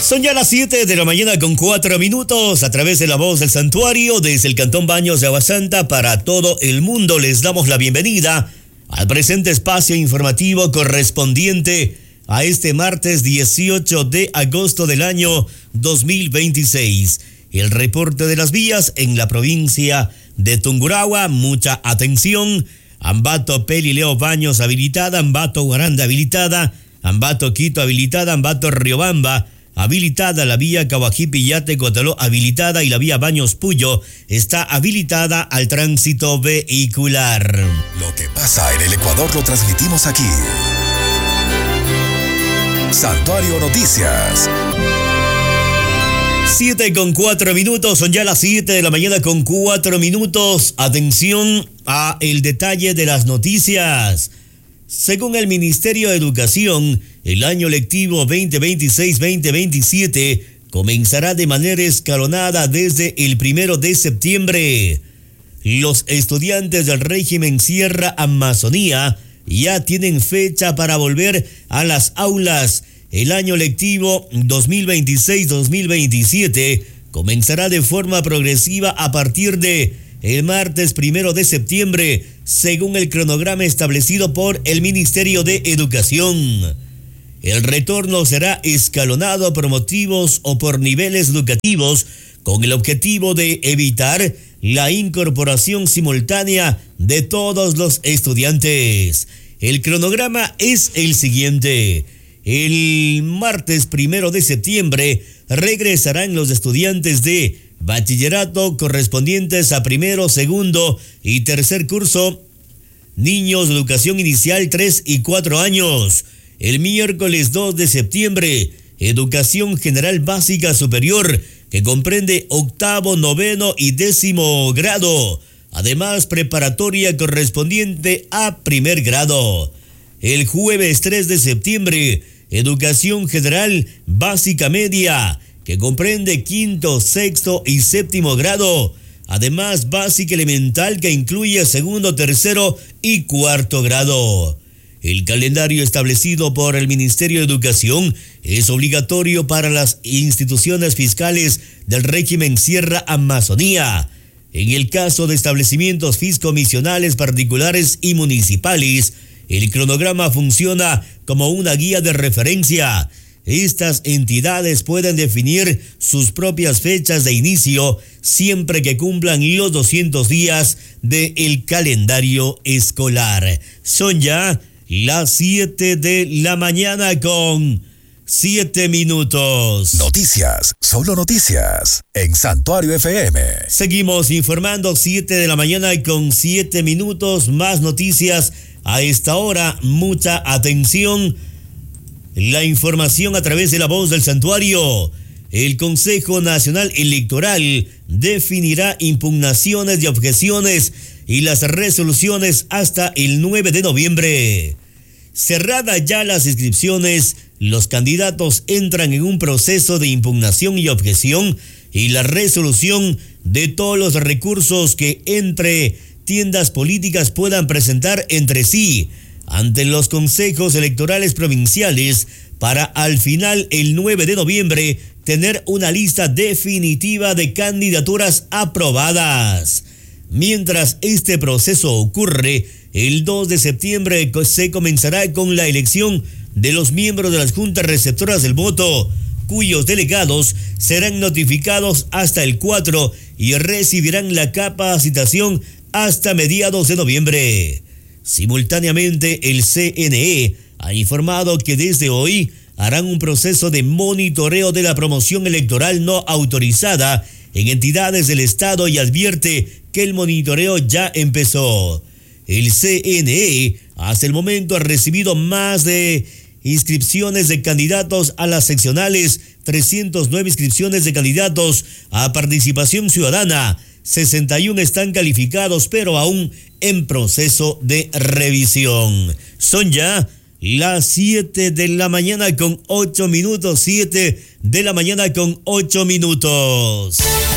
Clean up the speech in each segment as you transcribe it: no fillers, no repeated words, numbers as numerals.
Son ya las 7 de la mañana con 4 minutos. A través de la voz del santuario, desde el Cantón Baños de Agua Santa para todo el mundo, les damos la bienvenida al presente espacio informativo correspondiente a este martes 18 de agosto del año 2026. El reporte de las vías en la provincia de Tungurahua. Mucha atención. Ambato Pelileo Baños habilitada, Ambato Guaranda habilitada, Ambato Quito habilitada, Ambato Riobamba habilitada, la vía Cahuají-Pillate Cotaló habilitada y la vía Baños Puyo está habilitada al tránsito vehicular. Lo que pasa en el Ecuador lo transmitimos aquí. Santuario Noticias. 7 con 4 minutos, son ya las 7 de la mañana con 4 minutos. Atención a el detalle de las noticias. Según el Ministerio de Educación, el año lectivo 2026-2027 comenzará de manera escalonada desde el 1 de septiembre. Los estudiantes del régimen Sierra Amazonía ya tienen fecha para volver a las aulas. El año lectivo 2026-2027 comenzará de forma progresiva a partir de el martes 1 de septiembre, según el cronograma establecido por el Ministerio de Educación. El retorno será escalonado por motivos o por niveles educativos, con el objetivo de evitar la incorporación simultánea de todos los estudiantes. El cronograma es el siguiente. El martes 1 de septiembre regresarán los estudiantes de bachillerato correspondientes a primero, segundo y tercer curso, niños de educación inicial 3 y 4 años. El miércoles 2 de septiembre, educación general básica superior, que comprende octavo, noveno y 10º grado. Además, preparatoria correspondiente a primer grado. El jueves 3 de septiembre, educación general básica media, que comprende quinto, sexto y 7º grado. Además, básica elemental, que incluye segundo, tercero y 4º grado. El calendario establecido por el Ministerio de Educación es obligatorio para las instituciones fiscales del régimen Sierra Amazonía. En el caso de establecimientos fiscomisionales particulares y municipales, el cronograma funciona como una guía de referencia. Estas entidades pueden definir sus propias fechas de inicio siempre que cumplan los 200 días del calendario escolar. Son ya las 7 de la mañana con 7 minutos. Noticias, solo noticias, en Santuario FM. Seguimos informando, 7 de la mañana con 7 minutos, más noticias a esta hora. Mucha atención. La información a través de la voz del santuario. El Consejo Nacional Electoral definirá impugnaciones y objeciones y las resoluciones hasta el 9 de noviembre. Cerradas ya las inscripciones, los candidatos entran en un proceso de impugnación y objeción y la resolución de todos los recursos que entre tiendas políticas puedan presentar entre sí ante los consejos electorales provinciales para al final, el 9 de noviembre, tener una lista definitiva de candidaturas aprobadas. Mientras este proceso ocurre, el 2 de septiembre se comenzará con la elección de los miembros de las juntas receptoras del voto, cuyos delegados serán notificados hasta el 4 y recibirán la capacitación hasta mediados de noviembre. Simultáneamente, el CNE ha informado que desde hoy harán un proceso de monitoreo de la promoción electoral no autorizada en entidades del Estado y advierte que el monitoreo ya empezó. El CNE hasta el momento ha recibido más de inscripciones de candidatos a las seccionales, 309 inscripciones de candidatos a participación ciudadana, 61 están calificados pero aún en proceso de revisión. Son ya las 7 de la mañana con 8 minutos, 7 de la mañana con 8 minutos.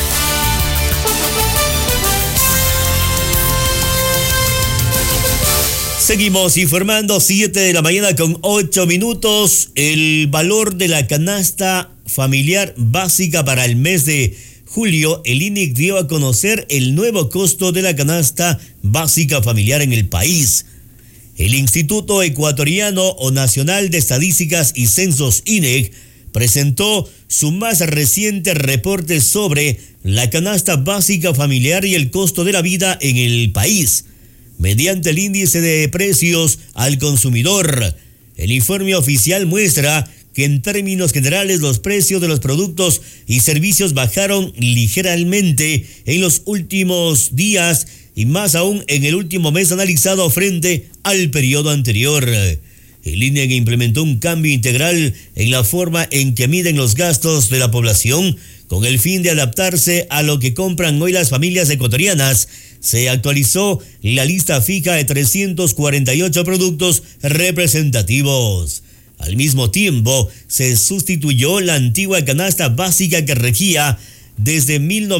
Seguimos informando, 7 de la mañana con 8 minutos. El valor de la canasta familiar básica para el mes de julio, el INEC dio a conocer el nuevo costo de la canasta básica familiar en el país. El Instituto Ecuatoriano o Nacional de Estadísticas y Censos INEC presentó su más reciente reporte sobre la canasta básica familiar y el costo de la vida en el país, mediante el índice de precios al consumidor. El informe oficial muestra que en términos generales los precios de los productos y servicios bajaron ligeramente en los últimos días y más aún en el último mes analizado frente al periodo anterior. El INEC implementó un cambio integral en la forma en que miden los gastos de la población con el fin de adaptarse a lo que compran hoy las familias ecuatorianas. Se actualizó la lista fija de 348 productos representativos. Al mismo tiempo, se sustituyó la antigua canasta básica que regía desde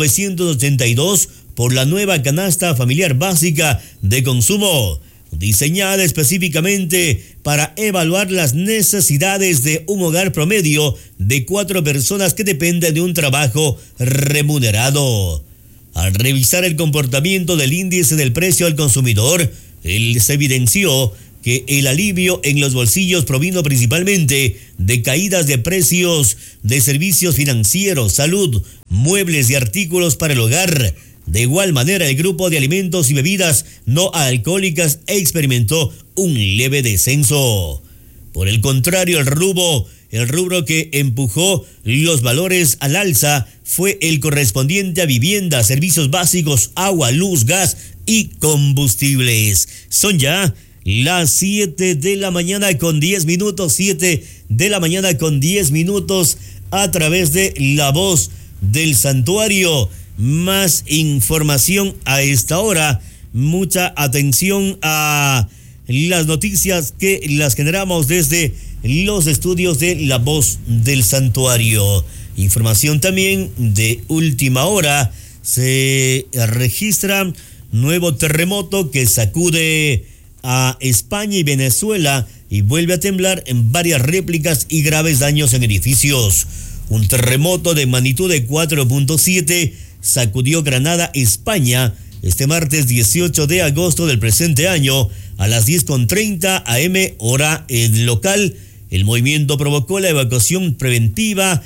1982 por la nueva canasta familiar básica de consumo, diseñada específicamente para evaluar las necesidades de un hogar promedio de 4 personas que dependen de un trabajo remunerado. Al revisar el comportamiento del índice del precio al consumidor, se evidenció que el alivio en los bolsillos provino principalmente de caídas de precios de servicios financieros, salud, muebles y artículos para el hogar. De igual manera, el grupo de alimentos y bebidas no alcohólicas experimentó un leve descenso. Por el contrario, el rubro que empujó los valores al alza fue el correspondiente a vivienda, servicios básicos, agua, luz, gas y combustibles. Son ya las 7 de la mañana con 10 minutos, 7 de la mañana con 10 minutos a través de La Voz del Santuario. Más información a esta hora. Mucha atención a las noticias que las generamos desde los estudios de La Voz del Santuario. Información también de última hora. Se registra nuevo terremoto que sacude a España y Venezuela y vuelve a temblar en varias réplicas y graves daños en edificios. Un terremoto de magnitud de 4.7 sacudió Granada, España, este martes 18 de agosto del presente año a las 10:30 am hora local. El movimiento provocó la evacuación preventiva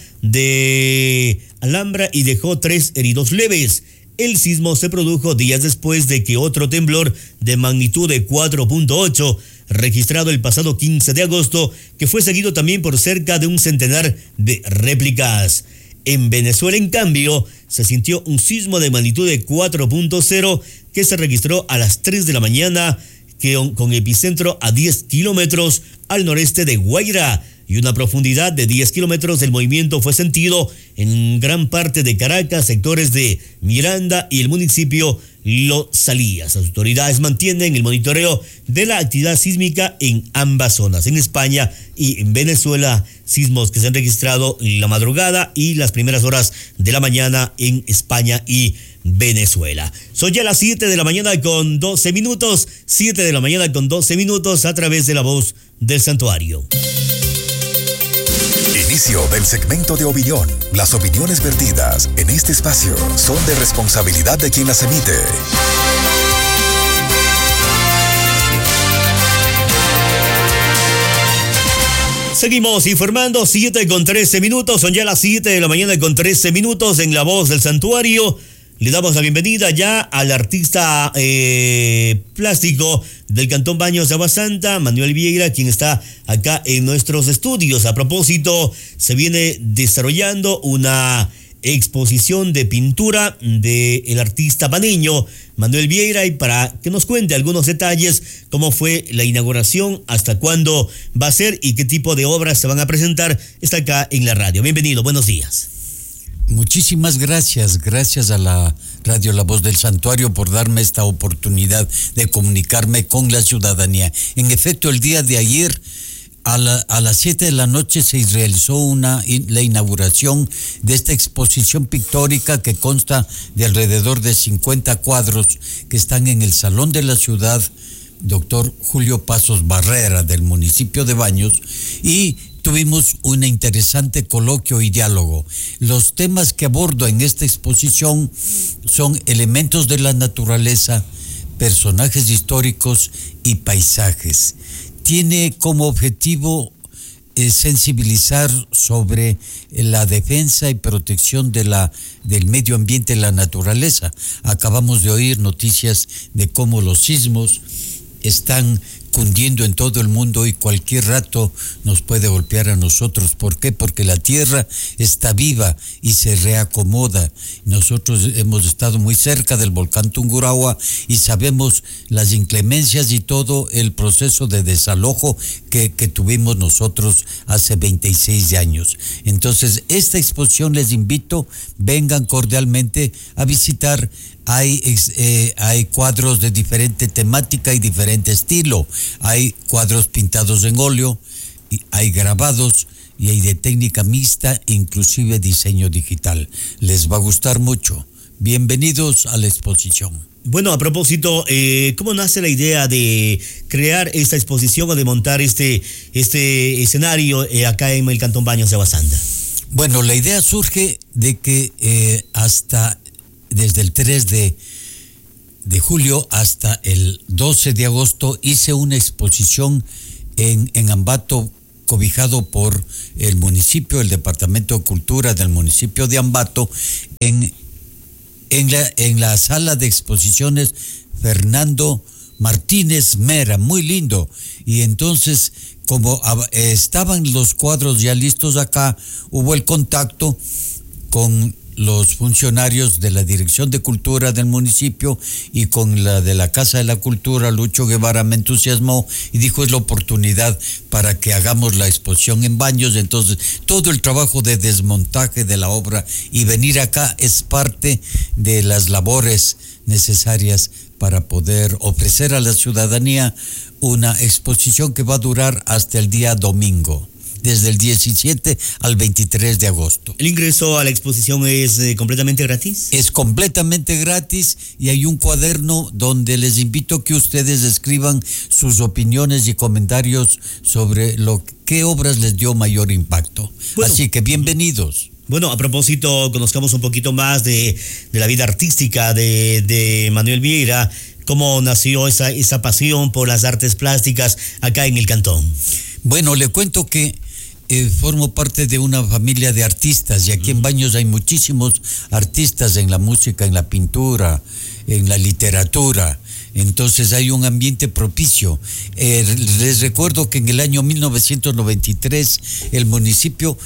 de Alhambra y dejó 3 heridos leves. El sismo se produjo días después de que otro temblor de magnitud de 4.8, registrado el pasado 15 de agosto, que fue seguido también por cerca de un centenar de réplicas. En Venezuela, en cambio, se sintió un sismo de magnitud de 4.0 que se registró a las 3 de la mañana, con epicentro a 10 kilómetros al noreste de Guaira y una profundidad de 10 kilómetros. El movimiento fue sentido en gran parte de Caracas, sectores de Miranda y el municipio Los Salías. Las autoridades mantienen el monitoreo de la actividad sísmica en ambas zonas. En España y en Venezuela, sismos que se han registrado en la madrugada y las primeras horas de la mañana en España y Venezuela. Son ya las 7 de la mañana con 12 minutos, 7 de la mañana con 12 minutos a través de La Voz del Santuario. Inicio del segmento de opinión. Las opiniones vertidas en este espacio son de responsabilidad de quien las emite. Seguimos informando, 7 con 13 minutos, son ya las 7 de la mañana con 13 minutos en La Voz del Santuario. Le damos la bienvenida ya al artista plástico del Cantón Baños de Agua Santa, Manuel Vieira, quien está acá en nuestros estudios. A propósito, se viene desarrollando una exposición de pintura del artista baneño Manuel Vieira, y para que nos cuente algunos detalles, cómo fue la inauguración, hasta cuándo va a ser y qué tipo de obras se van a presentar, está acá en la radio. Bienvenido, buenos días. Muchísimas gracias a la radio La Voz del Santuario por darme esta oportunidad de comunicarme con la ciudadanía. En efecto, el día de ayer a las 7 de la noche se realizó la inauguración de esta exposición pictórica que consta de alrededor de 50 cuadros que están en el Salón de la Ciudad Dr. Julio Pasos Barrera del municipio de Baños, y tuvimos un interesante coloquio y diálogo. Los temas que abordo en esta exposición son elementos de la naturaleza, personajes históricos y paisajes. Tiene como objetivo sensibilizar sobre la defensa y protección del medio ambiente y la naturaleza. Acabamos de oír noticias de cómo los sismos están cundiendo en todo el mundo y cualquier rato nos puede golpear a nosotros. ¿Por qué? Porque la tierra está viva y se reacomoda. Nosotros hemos estado muy cerca del volcán Tungurahua y sabemos las inclemencias y todo el proceso de desalojo que tuvimos nosotros hace 26 años. Entonces, esta exposición les invito, vengan cordialmente a visitar. Hay cuadros de diferente temática y diferente estilo. Hay cuadros pintados en óleo, y hay grabados y hay de técnica mixta, inclusive diseño digital. Les va a gustar mucho. Bienvenidos a la exposición. Bueno, a propósito, ¿cómo nace la idea de crear esta exposición o de montar este escenario acá en el Cantón Baños de Aguasanda? Bueno, la idea surge de que desde el 3 de julio hasta el 12 de agosto hice una exposición en Ambato, cobijado por el municipio, el Departamento de Cultura del municipio de Ambato, en la sala de exposiciones Fernando Martínez Mera, muy lindo. Y entonces, como estaban los cuadros ya listos acá, hubo el contacto con los funcionarios de la Dirección de Cultura del municipio y con la de la Casa de la Cultura. Lucho Guevara me entusiasmó y dijo: es la oportunidad para que hagamos la exposición en Baños. Entonces, todo el trabajo de desmontaje de la obra y venir acá es parte de las labores necesarias para poder ofrecer a la ciudadanía una exposición que va a durar hasta el día domingo, desde el 17 al 23 de agosto. ¿El ingreso a la exposición es completamente gratis? Es completamente gratis y hay un cuaderno donde les invito que ustedes escriban sus opiniones y comentarios sobre qué obras les dio mayor impacto. Bueno, así que bienvenidos. Bueno, a propósito, conozcamos un poquito más de la vida artística de Manuel Vieira. ¿Cómo nació esa pasión por las artes plásticas acá en el cantón? Bueno, le cuento que formo parte de una familia de artistas y aquí en Baños hay muchísimos artistas en la música, en la pintura, en la literatura. Entonces hay un ambiente propicio. Les recuerdo que en el año 1993 el municipio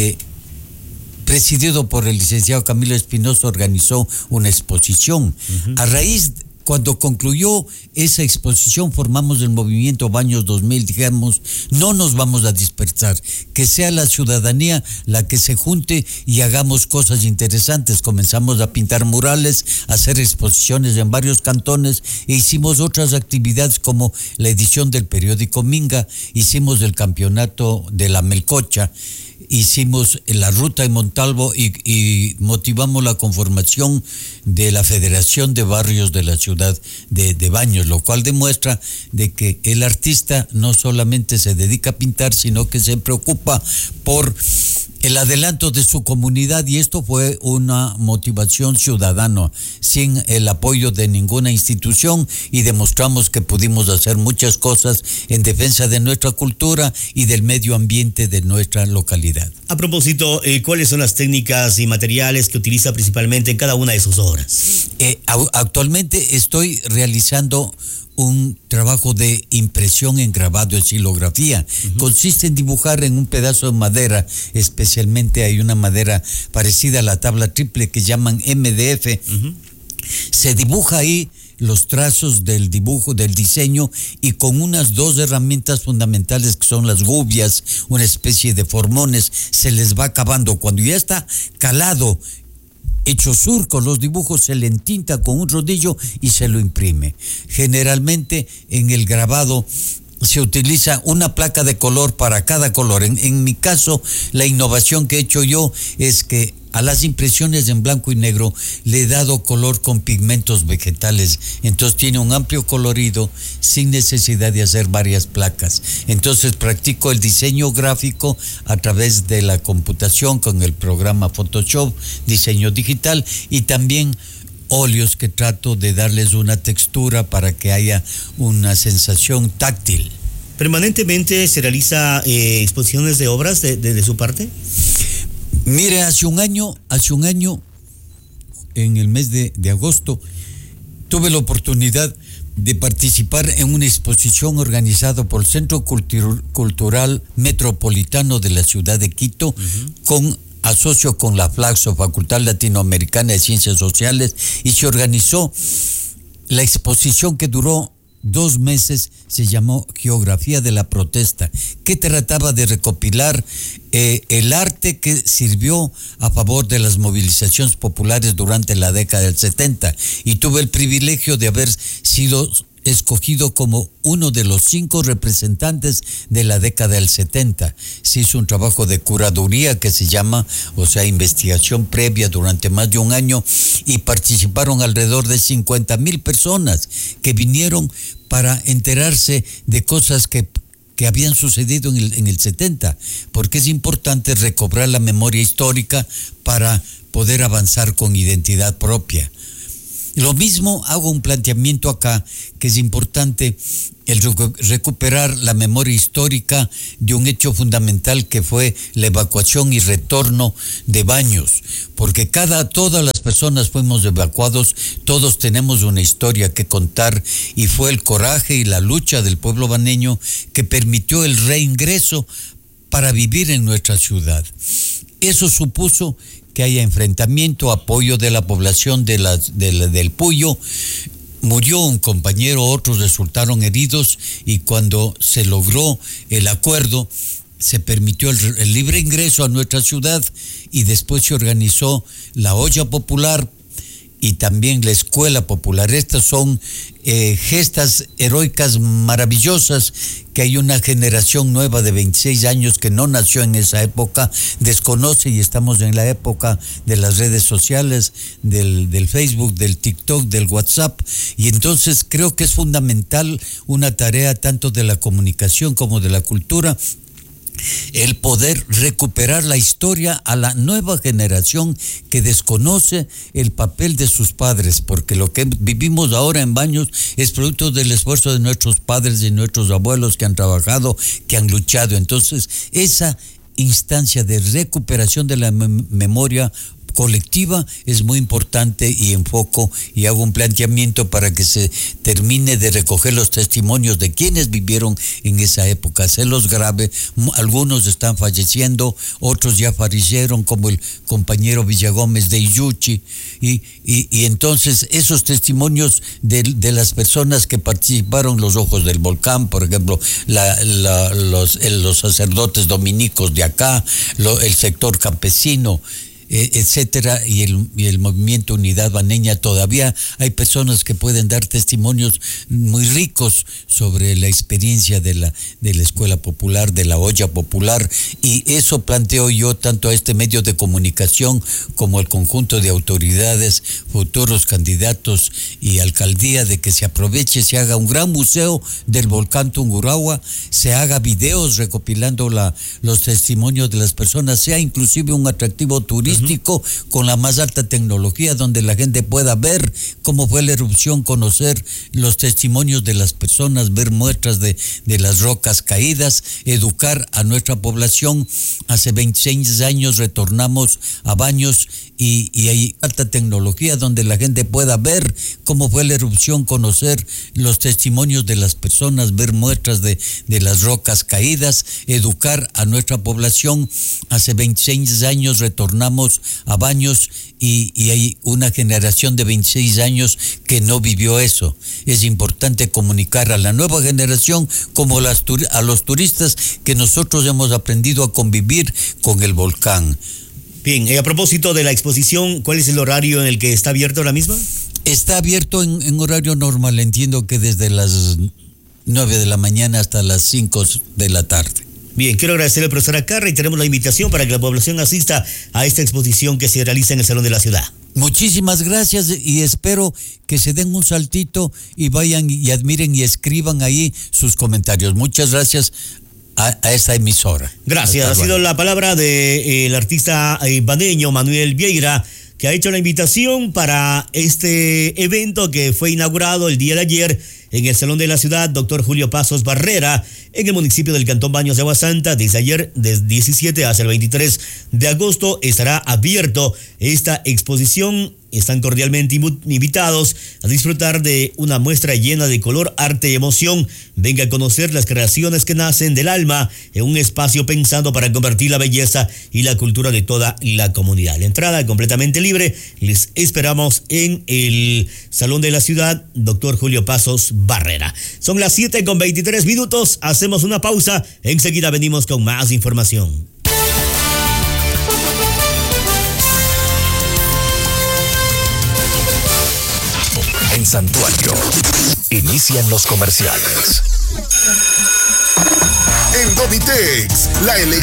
presidido por el licenciado Camilo Espinosa organizó una exposición. A raíz Cuando concluyó esa exposición, formamos el movimiento Baños 2000. Dijimos, no nos vamos a dispersar, que sea la ciudadanía la que se junte y hagamos cosas interesantes. Comenzamos a pintar murales, a hacer exposiciones en varios cantones e hicimos otras actividades como la edición del periódico Minga, hicimos el campeonato de la Melcocha, hicimos la ruta en Montalvo y motivamos la conformación de la Federación de Barrios de la ciudad de Baños, lo cual demuestra de que el artista no solamente se dedica a pintar, sino que se preocupa por el adelanto de su comunidad, y esto fue una motivación ciudadana, sin el apoyo de ninguna institución, y demostramos que pudimos hacer muchas cosas en defensa de nuestra cultura y del medio ambiente de nuestra localidad. A propósito, ¿cuáles son las técnicas y materiales que utiliza principalmente en cada una de sus obras? Actualmente estoy realizando un trabajo de impresión en grabado en xilografía. Consiste en dibujar en un pedazo de madera, especialmente hay una madera parecida a la tabla triple que llaman MDF. Se dibuja ahí los trazos del dibujo, del diseño, y con unas dos herramientas fundamentales que son las gubias, una especie de formones, se les va acabando. Cuando ya está calado, hecho surco, los dibujos, se le entinta con un rodillo y se lo imprime. Generalmente en el grabado se utiliza una placa de color para cada color. En mi caso, la innovación que he hecho yo es que a las impresiones en blanco y negro le he dado color con pigmentos vegetales. Entonces tiene un amplio colorido sin necesidad de hacer varias placas. Entonces practico el diseño gráfico a través de la computación con el programa Photoshop, diseño digital, y también óleos que trato de darles una textura para que haya una sensación táctil. ¿Permanentemente se realiza exposiciones de obras de su parte? Mire, hace un año, en el mes de agosto, tuve la oportunidad de participar en una exposición organizada por el Centro Cultural Metropolitano de la ciudad de Quito, asocio con la FLACSO, Facultad Latinoamericana de Ciencias Sociales, y se organizó la exposición que duró 2 meses, se llamó Geografía de la Protesta, que trataba de recopilar el arte que sirvió a favor de las movilizaciones populares durante la década del 70, y tuve el privilegio de haber sido escogido como uno de los 5 representantes de la década del 70. Se hizo un trabajo de curaduría que se llama, o sea, investigación previa durante más de un año, y participaron alrededor de 50,000 personas que vinieron para enterarse de cosas que habían sucedido en el 70, porque es importante recobrar la memoria histórica para poder avanzar con identidad propia. Lo mismo hago un planteamiento acá, que es importante el recuperar la memoria histórica de un hecho fundamental que fue la evacuación y retorno de Baños, porque todas las personas fuimos evacuados, todos tenemos una historia que contar, y fue el coraje y la lucha del pueblo baneño que permitió el reingreso para vivir en nuestra ciudad. Eso supuso que haya enfrentamiento, apoyo de la población del Puyo. Murió un compañero, otros resultaron heridos, y cuando se logró el acuerdo, se permitió el libre ingreso a nuestra ciudad, y después se organizó la olla popular y también la escuela popular. Estas son gestas heroicas maravillosas que hay una generación nueva de 26 años que no nació en esa época, desconoce, y estamos en la época de las redes sociales, del Facebook, del TikTok, del WhatsApp, y entonces creo que es fundamental una tarea tanto de la comunicación como de la cultura, el poder recuperar la historia a la nueva generación que desconoce el papel de sus padres, porque lo que vivimos ahora en Baños es producto del esfuerzo de nuestros padres y nuestros abuelos que han trabajado, que han luchado. Entonces, esa instancia de recuperación de la memoria colectiva es muy importante, y enfoco y hago un planteamiento para que se termine de recoger los testimonios de quienes vivieron en esa época, se los grabe. Algunos están falleciendo, otros ya fallecieron, como el compañero Villagómez de Iyuchi, y entonces esos testimonios de las personas que participaron, los Ojos del Volcán, por ejemplo, los sacerdotes dominicos de acá, el sector campesino, etcétera, y el movimiento Unidad Baneña. Todavía hay personas que pueden dar testimonios muy ricos sobre la experiencia de la escuela popular, de la olla popular, y eso planteo yo tanto a este medio de comunicación como al conjunto de autoridades, futuros candidatos y alcaldía, de que se aproveche, se haga un gran museo del volcán Tungurahua, se haga videos recopilando los testimonios de las personas, sea inclusive un atractivo turístico con la más alta tecnología, donde la gente pueda ver cómo fue la erupción, conocer los testimonios de las personas, ver muestras de las rocas caídas, educar a nuestra población. Hace 26 años retornamos a Baños y hay alta tecnología donde la gente pueda ver cómo fue la erupción, conocer los testimonios de las personas, ver muestras de las rocas caídas, educar a nuestra población. Hace 26 años retornamos a Baños y hay una generación de 26 años que no vivió eso. Es importante comunicar a la nueva generación como a los turistas que nosotros hemos aprendido a convivir con el volcán. Bien, a propósito de la exposición, ¿cuál es el horario en el que está abierto la misma? Está abierto en horario normal, entiendo que desde las 9 de la mañana hasta las 5 de la tarde. Bien, quiero agradecerle al profesor Acarra y tenemos la invitación para que la población asista a esta exposición que se realiza en el Salón de la Ciudad. Muchísimas gracias y espero que se den un saltito y vayan y admiren y escriban ahí sus comentarios. Muchas gracias a esta emisora. Gracias. Ha sido la palabra del artista baneño Manuel Vieira, que ha hecho la invitación para este evento que fue inaugurado el día de ayer en el Salón de la Ciudad Dr. Julio Pasos Barrera, en el municipio del Cantón Baños de Agua Santa. Desde ayer, del 17 hasta el 23 de agosto, estará abierto esta exposición. Están cordialmente invitados a disfrutar de una muestra llena de color, arte y emoción. Venga a conocer las creaciones que nacen del alma en un espacio pensado para convertir la belleza y la cultura de toda la comunidad. La entrada completamente libre. Les esperamos en el Salón de la Ciudad Dr. Julio Pasos Barrera. Son las 7:23. Hacemos una pausa. Enseguida venimos con más información. En Santuario, inician los comerciales. En Domitex, la elegancia